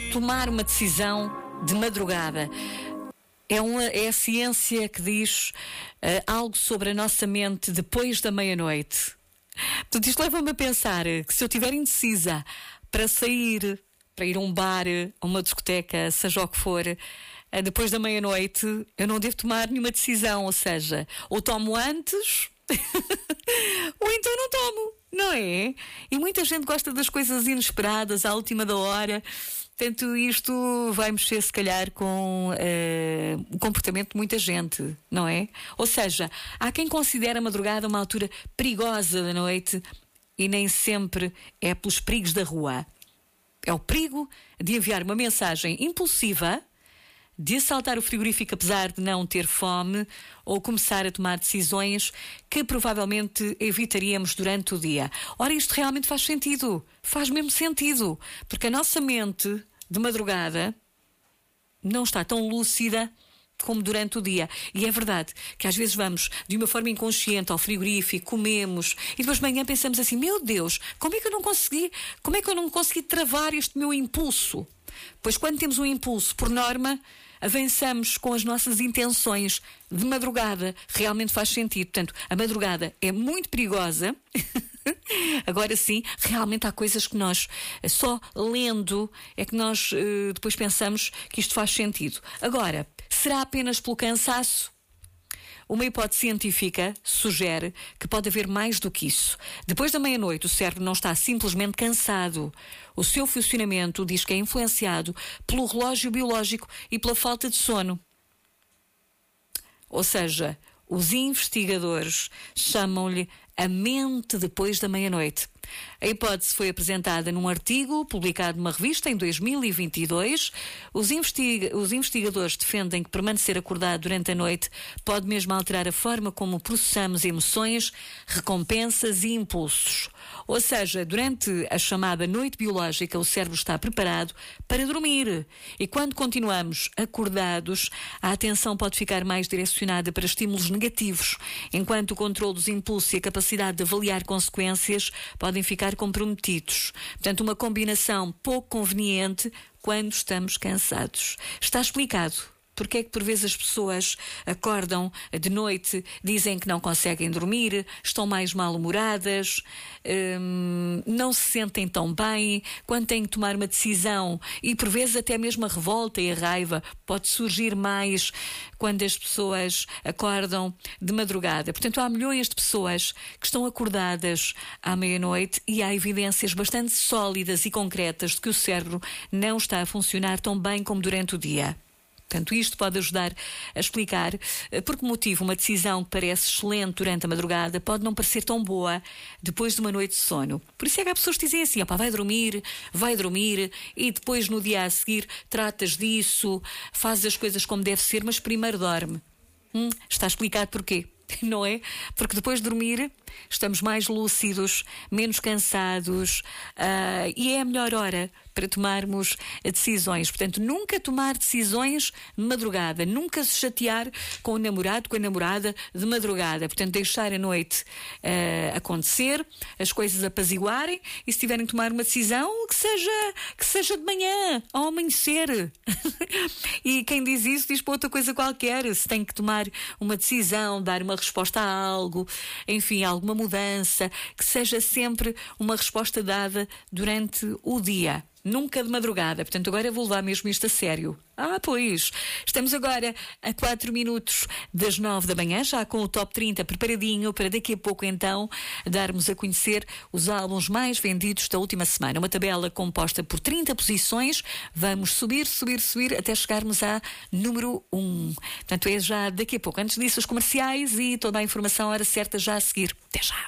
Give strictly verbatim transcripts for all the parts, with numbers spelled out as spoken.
tomar uma decisão de madrugada. É, uma, é a ciência que diz uh, algo sobre a nossa mente depois da meia-noite. Portanto, isto leva-me a pensar que se eu estiver indecisa para sair, para ir a um bar, a uma discoteca, seja o que for, uh, depois da meia-noite, eu não devo tomar nenhuma decisão. Ou seja, ou tomo antes, ou então não tomo, não é? E muita gente gosta das coisas inesperadas, à última da hora. Portanto, isto vai mexer, se calhar, com uh, o comportamento de muita gente, não é? Ou seja, há quem considera a madrugada uma altura perigosa da noite e nem sempre é pelos perigos da rua. É o perigo de enviar uma mensagem impulsiva, de assaltar o frigorífico apesar de não ter fome ou começar a tomar decisões que provavelmente evitaríamos durante o dia. Ora, isto realmente faz sentido. Faz mesmo sentido. Porque a nossa mente, de madrugada, não está tão lúcida como durante o dia. E é verdade que às vezes vamos de uma forma inconsciente ao frigorífico, comemos e depois de manhã pensamos assim: meu Deus, como é que eu não consegui, como é que eu não consegui travar este meu impulso? Pois quando temos um impulso, por norma, avançamos com as nossas intenções de madrugada. Realmente faz sentido. Portanto, a madrugada é muito perigosa. Agora sim, realmente há coisas que nós, só lendo, é que nós uh, depois pensamos que isto faz sentido. Agora, será apenas pelo cansaço? Uma hipótese científica sugere que pode haver mais do que isso. Depois da meia-noite, o cérebro não está simplesmente cansado. O seu funcionamento diz que é influenciado pelo relógio biológico e pela falta de sono. Ou seja, os investigadores chamam-lhe a mente depois da meia-noite. A hipótese foi apresentada num artigo publicado numa revista em dois mil e vinte e dois. Os, investiga- os investigadores defendem que permanecer acordado durante a noite pode mesmo alterar a forma como processamos emoções, recompensas e impulsos. Ou seja, durante a chamada noite biológica, o cérebro está preparado para dormir. E quando continuamos acordados, a atenção pode ficar mais direcionada para estímulos negativos, enquanto o controle dos impulsos e a capacidade de avaliar consequências podem ficar comprometidos. Portanto, uma combinação pouco conveniente quando estamos cansados. Está explicado porque é que por vezes as pessoas acordam de noite, dizem que não conseguem dormir, estão mais mal-humoradas, hum, não se sentem tão bem, quando têm que tomar uma decisão, e por vezes até mesmo a revolta e a raiva pode surgir mais quando as pessoas acordam de madrugada. Portanto, há milhões de pessoas que estão acordadas à meia-noite e há evidências bastante sólidas e concretas de que o cérebro não está a funcionar tão bem como durante o dia. Portanto, isto pode ajudar a explicar por que motivo uma decisão que parece excelente durante a madrugada pode não parecer tão boa depois de uma noite de sono. Por isso é que há pessoas que dizem assim: opa, vai dormir, vai dormir, e depois no dia a seguir tratas disso, fazes as coisas como deve ser, mas primeiro dorme. Hum, está explicado porquê, não é? Porque depois de dormir estamos mais lúcidos, menos cansados, uh, e é a melhor hora para tomarmos decisões. Portanto, nunca tomar decisões de madrugada, nunca se chatear com o namorado, com a namorada de madrugada. Portanto, deixar a noite uh, acontecer, as coisas apaziguarem, e se tiverem que tomar uma decisão, que seja, que seja de manhã, ao amanhecer. E quem diz isso diz para outra coisa qualquer. Se tem que tomar uma decisão, dar uma resposta a algo, enfim, alguma mudança, que seja sempre uma resposta dada durante o dia, nunca de madrugada. Portanto, agora vou levar mesmo isto a sério. Ah, pois, estamos agora a quatro minutos das nove da manhã, já com o Top trinta preparadinho para daqui a pouco então darmos a conhecer os álbuns mais vendidos da última semana. Uma tabela composta por trinta posições. Vamos subir, subir, subir até chegarmos à número um. Portanto, é já daqui a pouco. Antes disso, os comerciais e toda a informação à hora certa já a seguir. Até já!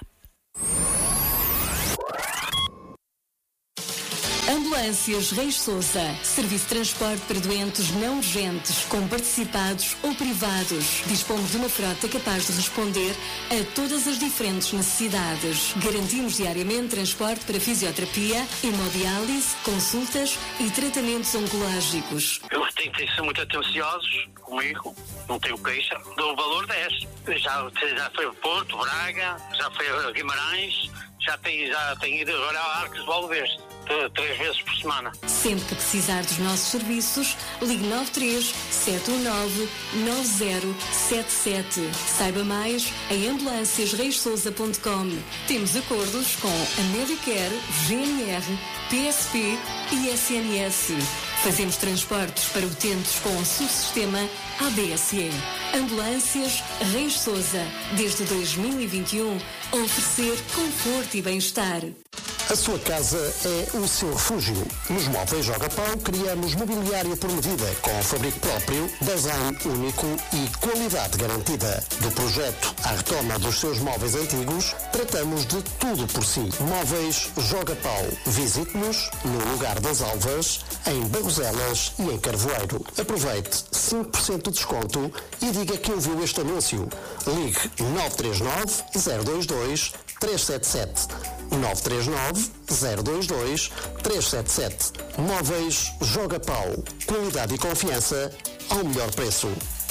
Ambulâncias Reis Sousa. Serviço de transporte para doentes não urgentes, com participados ou privados. Dispomos de uma frota capaz de responder a todas as diferentes necessidades. Garantimos diariamente transporte para fisioterapia, hemodiálise, consultas e tratamentos oncológicos. Eu tenho que ser muito atenciosos comigo, não tenho queixa. Dou o valor dez. Já, já foi a Porto, Braga, já foi a Guimarães, já tenho, já tenho ido agora a Arcos de Valdeveste. três vezes por semana. Sempre que precisar dos nossos serviços, ligue nove três sete um nove nove zero sete sete. Saiba mais em ambulâncias reis sousa ponto com. Temos acordos com a Medicare, G N R, P S P e S N S. Fazemos transportes para utentes com o subsistema A B S E. Ambulâncias Reis Sousa, desde dois mil e vinte e um, a oferecer conforto e bem-estar. A sua casa é o seu refúgio. Nos Móveis Joga Pau criamos mobiliário por medida, com fabrico próprio, design único e qualidade garantida. Do projeto à retoma dos seus móveis antigos, tratamos de tudo por si. Móveis Joga Pau. Visite-nos no Lugar das Alvas, em Barroselas e em Carvoeiro. Aproveite cinco por cento de desconto e diga que ouviu este anúncio. Ligue nove três nove zero dois dois três sete sete. nove três nove zero dois dois três sete sete. Móveis Joga Pau. Qualidade e confiança ao melhor preço.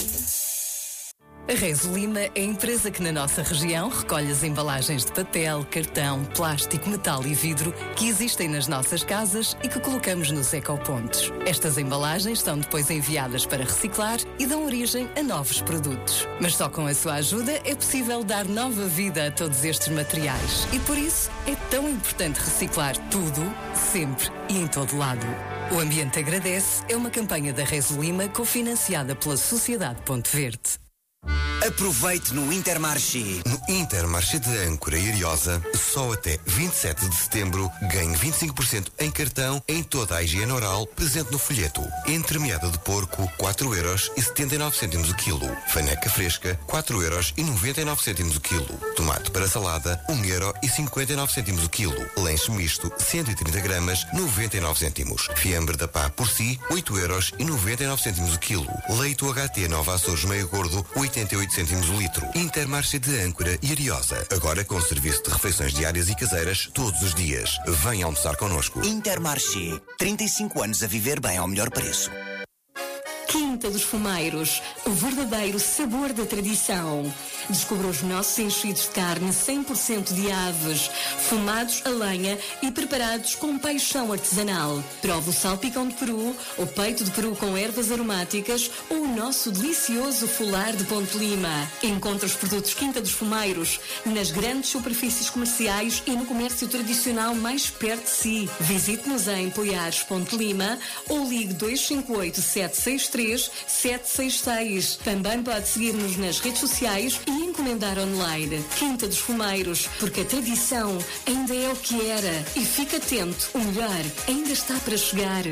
A Rezo Lima é a empresa que na nossa região recolhe as embalagens de papel, cartão, plástico, metal e vidro que existem nas nossas casas e que colocamos nos ecopontos. Estas embalagens são depois enviadas para reciclar e dão origem a novos produtos. Mas só com a sua ajuda é possível dar nova vida a todos estes materiais. E por isso é tão importante reciclar tudo, sempre e em todo lado. O Ambiente Agradece é uma campanha da Rezo Lima cofinanciada pela Sociedade Ponte Verde. Aproveite no Intermarché. No Intermarché de Âncora e Ariosa, só até vinte e sete de setembro, ganhe vinte e cinco por cento em cartão em toda a higiene oral presente no folheto. Entremeada de porco, quatro euros e setenta e nove cêntimos o quilo. Faneca fresca, quatro euros e noventa e nove cêntimos o quilo. Tomate para salada, um euro e cinquenta e nove cêntimos o quilo. Lanche misto, cento e trinta gramas, noventa e nove cêntimos. Fiambre da pá por si, oito euros e noventa e nove cêntimos o quilo. Leite U H T Nova Açores meio gordo, oitenta e oito cêntimos o litro. Intermarché de Âncora e Ariosa. Agora com serviço de refeições diárias e caseiras todos os dias. Venha almoçar connosco. Intermarché. trinta e cinco anos a viver bem ao melhor preço. Quinta dos Fumeiros, o verdadeiro sabor da tradição. Descubra os nossos enchidos de carne cem por cento de aves, fumados a lenha e preparados com paixão artesanal. Prove o salpicão de peru, o peito de peru com ervas aromáticas ou o nosso delicioso folar de Ponte Lima. Encontre os produtos Quinta dos Fumeiros nas grandes superfícies comerciais e no comércio tradicional mais perto de si. Visite-nos em Poiares Ponte Lima ou ligue dois cinco oito sete seis três sete seis seis. Também pode seguir-nos nas redes sociais e encomendar online. Quinta dos Fumeiros, porque a tradição ainda é o que era. E fique atento, o melhor ainda está para chegar.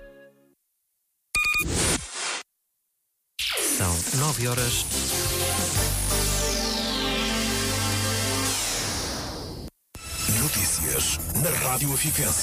São nove horas. Notícias na Rádio Afifense.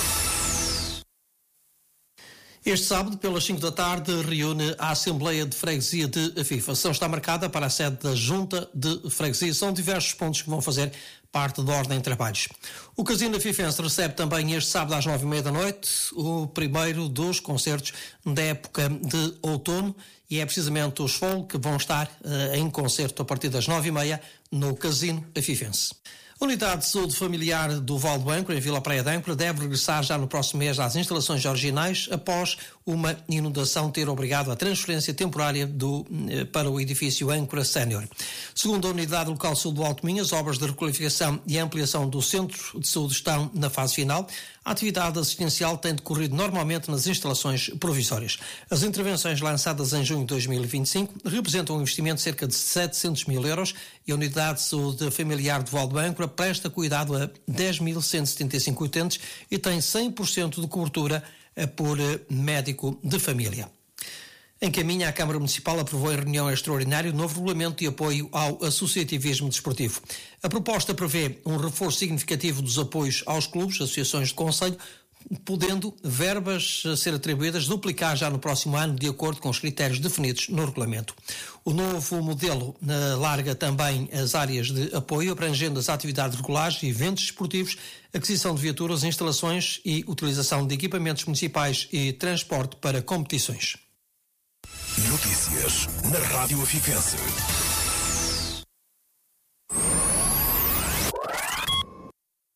Este sábado, pelas cinco da tarde, reúne a Assembleia de Freguesia de Afifa. A sessão está marcada para a sede da Junta de Freguesia. São diversos pontos que vão fazer parte da ordem de trabalhos. O Casino Afifense recebe também este sábado às nove e meia da noite o primeiro dos concertos da época de outono e é precisamente os Folk que vão estar uh, em concerto a partir das nove e meia no Casino Afifense. A Unidade de Saúde Familiar do Val do Âncora, em Vila Praia de Âncora, deve regressar já no próximo mês às instalações originais após uma inundação ter obrigado a transferência temporária do, para o edifício Âncora Sénior. Segundo a Unidade Local de Saúde do Alto Minho, as obras de requalificação e ampliação do Centro de Saúde estão na fase final. A atividade assistencial tem decorrido normalmente nas instalações provisórias. As intervenções lançadas em junho de dois mil e vinte e cinco representam um investimento de cerca de setecentos mil euros e a Unidade de Saúde Familiar do Val do Âncora presta cuidado a dez mil cento e setenta e cinco utentes e tem cem por cento de cobertura por médico de família. Em caminho, a Câmara Municipal aprovou em reunião extraordinária o novo regulamento de apoio ao associativismo desportivo. A proposta prevê um reforço significativo dos apoios aos clubes, associações de concelho, podendo verbas ser atribuídas duplicar já no próximo ano, de acordo com os critérios definidos no regulamento. O novo modelo uh, larga também as áreas de apoio, abrangendo as atividades regulares e eventos desportivos, aquisição de viaturas, instalações e utilização de equipamentos municipais e transporte para competições. Notícias na Rádio Afifense. Mais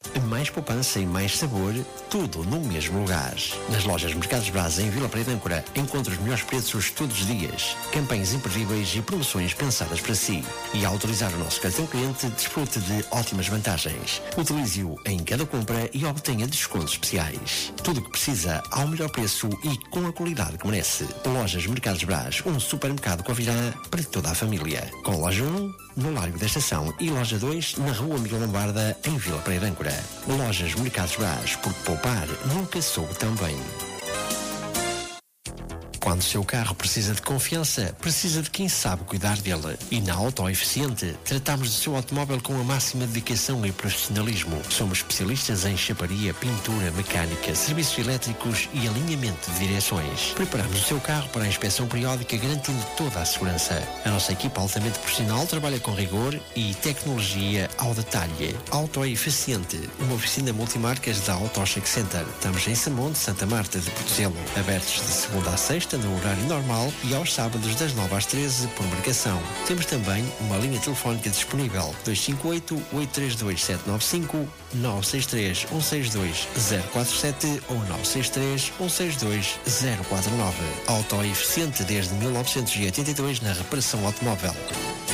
mais poupança e mais sabor, tudo no mesmo lugar. Nas lojas Mercados Braz em Vila Praia de Âncora, encontra os melhores preços todos os dias, campanhas imperdíveis e promoções pensadas para si. E ao utilizar o nosso cartão cliente, desfrute de ótimas vantagens. Utilize-o em cada compra e obtenha descontos especiais. Tudo o que precisa ao melhor preço e com a qualidade que merece. Lojas Mercados Braz, um supermercado Covirã para toda a família. Com loja um, no Largo da Estação, e loja dois, na Rua Miguel Lombarda, em Vila Praia de Âncora. Lojas Mercados Braz, porque poupar nunca soube tão bem. Quando o seu carro precisa de confiança, precisa de quem sabe cuidar dele. E na Auto Eficiente, tratamos do seu automóvel com a máxima dedicação e profissionalismo. Somos especialistas em chaparia, pintura, mecânica, serviços elétricos e alinhamento de direções. Preparamos o seu carro para a inspeção periódica, garantindo toda a segurança. A nossa equipa altamente profissional trabalha com rigor e tecnologia ao detalhe. Auto Eficiente, uma oficina multimarcas da Auto Check Center. Estamos em Samonte, Santa Marta de Portozelo. Abertos de segunda a sexta, no horário normal, e aos sábados das nove às treze por marcação. Temos também uma linha telefónica disponível: dois cinco oito, oito três dois, sete nove cinco, nove seis três, um seis dois, zero quatro sete ou nove seis três, um seis dois, zero quatro nove. Auto Eficiente desde mil novecentos e oitenta e dois na reparação automóvel.